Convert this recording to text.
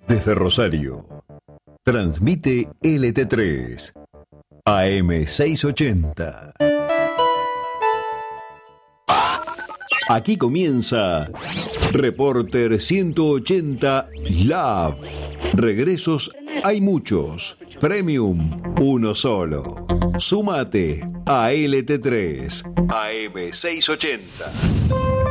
Desde Rosario, transmite LT3, AM680. Aquí comienza Reporter 180 Lab. Regresos hay muchos, Premium uno solo. Súmate a LT3, AM680.